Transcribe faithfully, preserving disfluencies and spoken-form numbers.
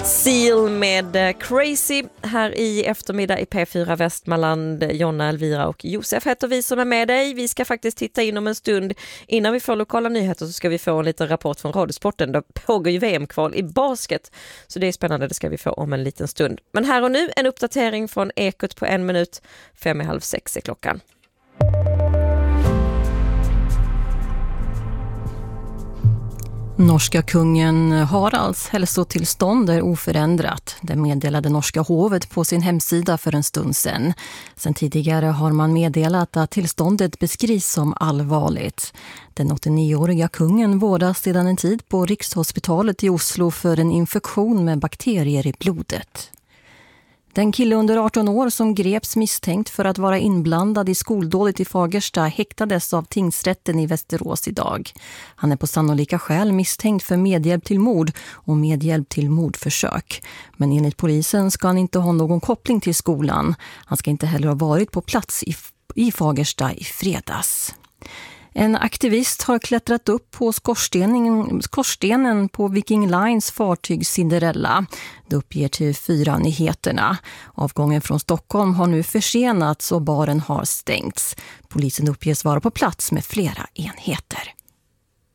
Seal med Crazy här i eftermiddag i P fyra Västmanland. Jonna, Elvira och Josef heter vi som är med dig. Vi ska faktiskt titta in om en stund. Innan vi får lokala nyheter så ska vi få en liten rapport från Radiosporten. Det pågår ju V M-kval i basket, så det är spännande, det ska vi få om en liten stund. Men här och nu en uppdatering från Ekot på en minut. Fem i halv sex är klockan. Norska kungen Haralds hälsotillstånd är oförändrat. Det meddelade norska hovet på sin hemsida för en stund sedan. Sen tidigare har man meddelat att tillståndet beskrivs som allvarligt. Den åttionioåriga kungen vårdas sedan en tid på Rikshospitalet i Oslo för en infektion med bakterier i blodet. Den kille under arton år som greps misstänkt för att vara inblandad i skoldådet i Fagersta häktades av tingsrätten i Västerås idag. Han är på sannolika skäl misstänkt för medhjälp till mord och medhjälp till mordförsök. Men enligt polisen ska han inte ha någon koppling till skolan. Han ska inte heller ha varit på plats i, i Fagersta i fredags. En aktivist har klättrat upp på skorstenen, skorstenen på Viking Lines fartyg Cinderella. Det uppger till fyra nyheterna. Avgången från Stockholm har nu försenats och baren har stängts. Polisen uppges vara på plats med flera enheter.